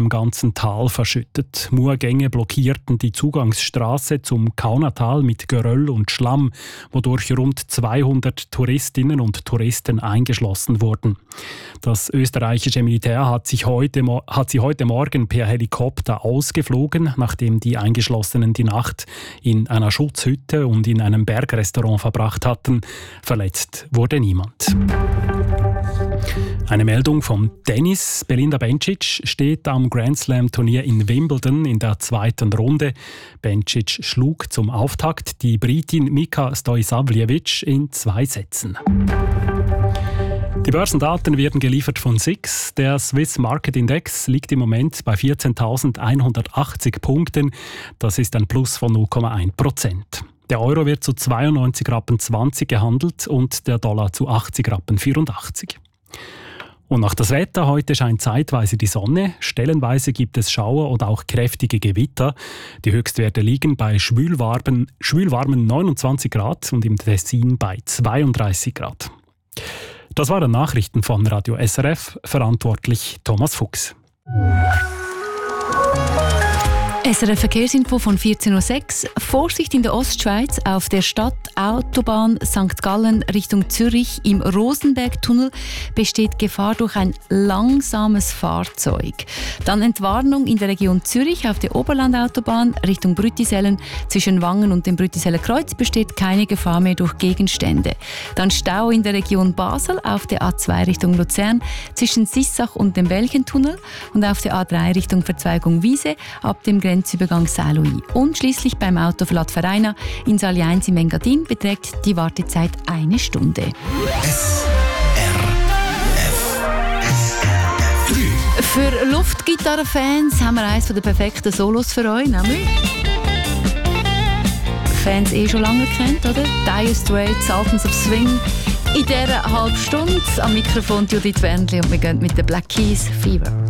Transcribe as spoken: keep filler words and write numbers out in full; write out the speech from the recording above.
am ganzen Tal verschüttet. Murgänge blockierten die Zugangsstraße zum Kaunertal mit Geröll und Schlamm, wodurch rund zweihundert Touristinnen und Touristen eingeschlossen wurden. Das österreichische Militär hat, sich heute, hat sie heute Morgen per Helikopter ausgeflogen, nachdem die Eingeschlossenen die Nacht in einer Schutzhütte und in einem Bergrestaurant verbracht hatten. Verletzt wurde niemand. Eine Meldung vom Tennis. Belinda Bencic steht am Grand-Slam-Turnier in Wimbledon in der zweiten Runde. Bencic schlug zum Auftakt die Britin Mika Stojsavljevic in zwei Sätzen. Die Börsendaten werden geliefert von S I X. Der Swiss Market Index liegt im Moment bei vierzehntausendeinhundertachtzig Punkten. Das ist ein Plus von null Komma eins Prozent. Der Euro wird zu zweiundneunzig Rappen zwanzig gehandelt und der Dollar zu achtzig Rappen vierundachtzig. Und nach das Wetter: Heute scheint zeitweise die Sonne, stellenweise gibt es Schauer oder auch kräftige Gewitter. Die Höchstwerte liegen bei schwülwarmen, schwülwarmen neunundzwanzig Grad und im Tessin bei zweiunddreißig Grad. Das waren Nachrichten von Radio S R F, verantwortlich Thomas Fuchs. S R F-Verkehrsinfo von vierzehn Uhr sechs. Vorsicht in der Ostschweiz auf der Stadtautobahn Sankt Gallen Richtung Zürich. Im Rosenbergtunnel besteht Gefahr durch ein langsames Fahrzeug. Dann Entwarnung in der Region Zürich auf der Oberlandautobahn Richtung Brüttisellen. Zwischen Wangen und dem Brüttiseller Kreuz besteht keine Gefahr mehr durch Gegenstände. Dann Stau in der Region Basel auf der A zwei Richtung Luzern zwischen Sissach und dem Belchentunnel und auf der A drei Richtung Verzweigung Wiese ab dem Grenzübergang Saint-Louis. Und schließlich beim Autoverlad Vereina in Saal eins im Engadin beträgt die Wartezeit eine Stunde. S R F S R F Für Luftgitarrenfans haben wir eines der perfekten Solos für euch, nämlich Fans eh schon lange kennt, oder? Dire Straits, Sultans of Swing. In dieser halben Stunde am Mikrofon Judith Wendli und wir gehen mit den Black Keys Fever.